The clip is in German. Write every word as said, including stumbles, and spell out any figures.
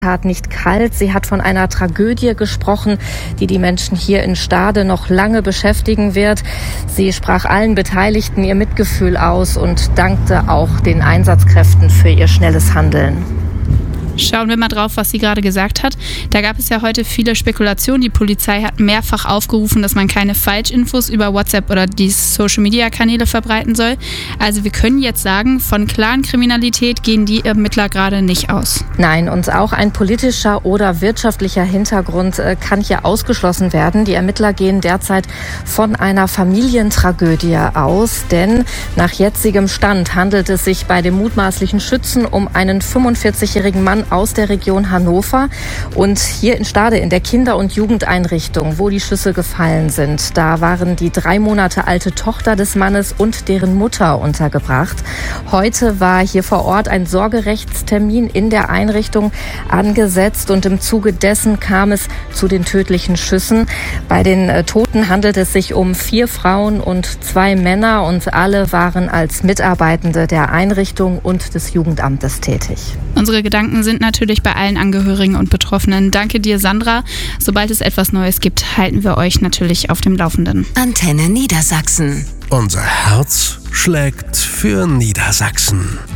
Tat nicht kalt. Sie hat von einer Tragödie gesprochen, die die Menschen hier in Stade noch lange beschäftigen wird. Sie sprach allen Beteiligten ihr Mitgefühl aus und dankte auch den Einsatzkräften für ihr schnelles Handeln. Schauen wir mal drauf, was sie gerade gesagt hat. Da gab es ja heute viele Spekulationen. Die Polizei hat mehrfach aufgerufen, dass man keine Falschinfos über WhatsApp oder die Social-Media-Kanäle verbreiten soll. Also wir können jetzt sagen, von Clankriminalität gehen die Ermittler gerade nicht aus. Nein, und auch ein politischer oder wirtschaftlicher Hintergrund äh, kann hier ausgeschlossen werden. Die Ermittler gehen derzeit von einer Familientragödie aus, denn nach jetzigem Stand handelt es sich bei dem mutmaßlichen Schützen um einen fünfundvierzigjährigen Mann aus der Region Hannover. Und hier in Stade in der Kinder- und Jugendeinrichtung, wo die Schüsse gefallen sind, da waren die drei Monate alte Tochter des Mannes und deren Mutter untergebracht. Heute war hier vor Ort ein Sorgerechtstermin in der Einrichtung angesetzt und im Zuge dessen kam es zu den tödlichen Schüssen. Bei den äh, Toten handelt es sich um vier Frauen und zwei Männer und alle waren als Mitarbeitende der Einrichtung und des Jugendamtes tätig. Unsere Gedanken sind natürlich bei allen Angehörigen und Betroffenen. Danke dir, Sandra. Sobald es etwas Neues gibt, halten wir euch natürlich auf dem Laufenden. Antenne Niedersachsen. Unser Herz schlägt für Niedersachsen.